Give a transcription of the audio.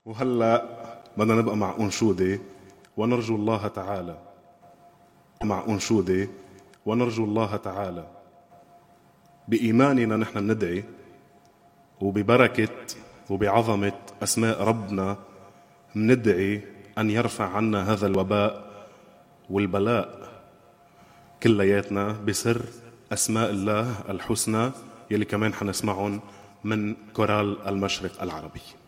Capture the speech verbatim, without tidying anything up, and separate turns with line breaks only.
وهلأ بدنا نبقى مع أنشودة ونرجو الله تعالى مع أنشودة ونرجو الله تعالى بإيماننا نحن ندعي، وببركة وبعظمة أسماء ربنا ندعي أن يرفع عنا هذا الوباء والبلاء كلياتنا بسر أسماء الله الحسنى يلي كمان حنسمعهم من كورال المشرق العربي.